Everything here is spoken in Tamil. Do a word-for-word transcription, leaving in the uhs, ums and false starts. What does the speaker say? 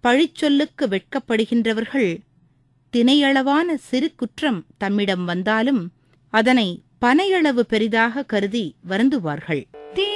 பழிச்சொல்லுக்கு வெட்கப்படுகின்றவர்கள் தினையளவான சிறு குற்றம் தம்மிடம் வந்தாலும் அதனை பனையளவு பெரிதாக கருதி வருந்துவார்கள்.